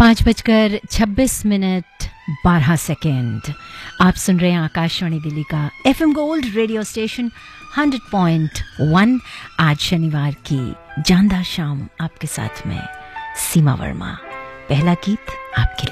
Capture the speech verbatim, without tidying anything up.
पाँच बजकर छब्बीस मिनट बारह सेकेंड। आप सुन रहे हैं आकाशवाणी दिल्ली का FM gold radio station hundred point one. आज शनिवार की जानदार शाम आपके साथ में सीमा वर्मा। पहला गीत आपके लिए।